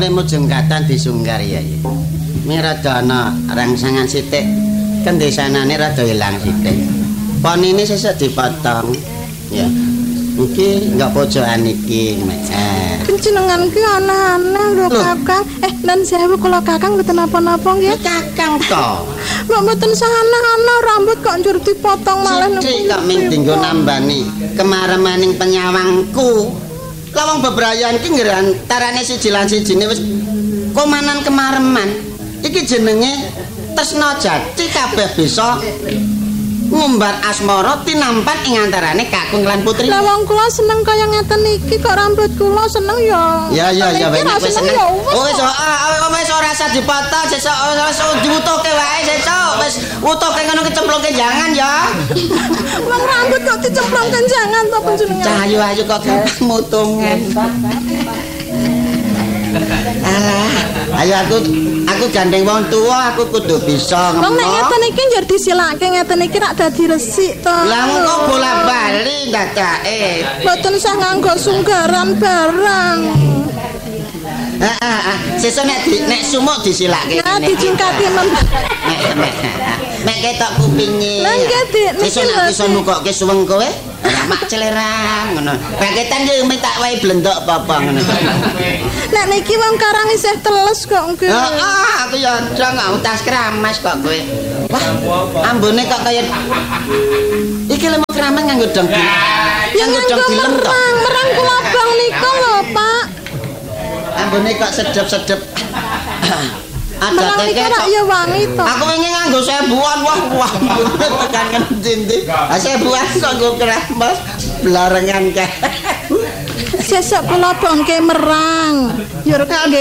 mulai mujengkatan disungkar ya. Mirada ana rangsangan sithik kendesanane rada ilang sithik. Pon ini sesuk dipotong. Ya. Iki enggak pojokan iki, Jenengan ki aneh-aneh lho Kakang. Dan sewu kula Kakang mboten napa-napa nggih. Kakang to. Kok mboten saneh-aneh rambut kok njur dipotong malah Sithik kok ming dinggo nambani kemaremaning penyawangku. Lawang bebrayan ki nggih antarane siji lan sijine wis komanan kemareman. Iki jenenge tresna jati kabeh bisa ngumbar asmara tinampan ing antarane kakung lan putri. Lah wong kula seneng kaya ngeten iki kok rambut kula seneng ya. Ya wis seneng. Wis ora usah dipotong sesuk wis diutuhke wae sesuk wis utuhke ngono kecemplungke jangan ya. Wong rambut kok dicemplungke jangan to panjenengan. Cahyu ayu kok gampang mutungan. Alah, ayo aku gandeng wong tua, aku kudu bisa ngomong. Wong nek ngeten iki njur disilake ngeten iki rak dadi resik to. Lah kok bola-bali dadake. Mboten usah nganggo sunggaran barang. Sesuk nek sumuk disilake. Nah, dicingkati Nek ketok kupinge. Lah nggih, Dik. Sesuk nek bisa nukokke suweng kowe, ora mak celeran ngono. Paketan yo minta wae blendok apa ngono. Nek niki wong karang isih teles kok nggih. Aku ya ndang utas keramas kok kowe. Wah, ambone kok kaya iki lemu keramas nganggo dong. Nganggo dong dilem to. Merang kula bang nika lho, Pak. Ambone kok sedep-sedep. Ada teke ya wangi to. Aku wingi nganggo sebuan wah tekan ngendi-endi. Ha sebuan kok nggo keramas blarengan kae. Sesuk kula bongke merang. Yo kangge